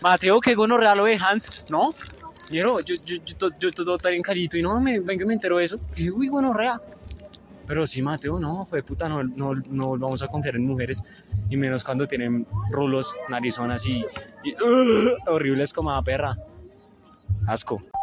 Mateo, que gonorrea lo de Hans, ¿no? Yo todo tan carito y no, vengo y me entero de eso. Y uy, gonorrea. Pero sí, Mateo, no, fue puta, no vamos a confiar en mujeres. Y menos cuando tienen rulos, narizonas y horribles como a perra. Asco.